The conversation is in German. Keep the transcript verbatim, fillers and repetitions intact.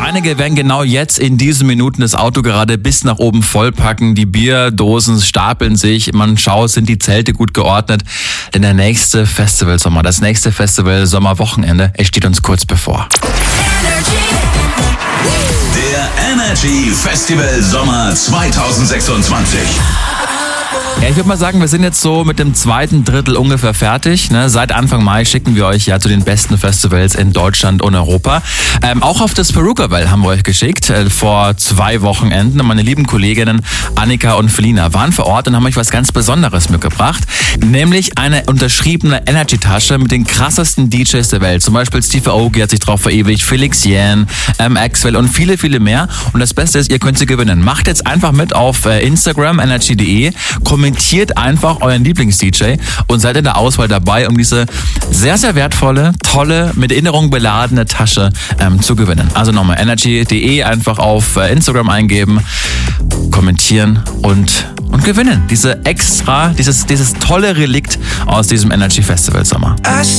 Einige werden genau jetzt in diesen Minuten das Auto gerade bis nach oben vollpacken. Die Bierdosen stapeln sich. Man schaut, sind die Zelte gut geordnet. Denn der nächste Festivalsommer, das nächste Festival Sommerwochenende, es steht uns kurz bevor. Der Energy Festival Sommer zwanzig sechsundzwanzig. Ja, ich würde mal sagen, wir sind jetzt so mit dem zweiten Drittel ungefähr fertig. Ne? Seit Anfang Mai schicken wir euch ja zu den besten Festivals in Deutschland und Europa. Ähm, auch auf das Perukaville haben wir euch geschickt, äh, vor zwei Wochenenden. Und meine lieben Kolleginnen Annika und Felina waren vor Ort und haben euch was ganz Besonderes mitgebracht. Nämlich eine unterschriebene Energy-Tasche mit den krassesten D Js der Welt. Zum Beispiel Steve Aoki hat sich drauf verewigt, Felix Jähn, ähm, Axwell und viele, viele mehr. Und das Beste ist, ihr könnt sie gewinnen. Macht jetzt einfach mit auf äh, Instagram, energy punkt de, kommentiert einfach euren Lieblings-D J und seid in der Auswahl dabei, um diese sehr, sehr wertvolle, tolle, mit Erinnerung beladene Tasche ähm, zu gewinnen. Also nochmal energy punkt de einfach auf äh, Instagram eingeben, kommentieren und, und gewinnen. Diese extra, dieses, dieses tolle Relikt aus diesem Energy Festival Sommer.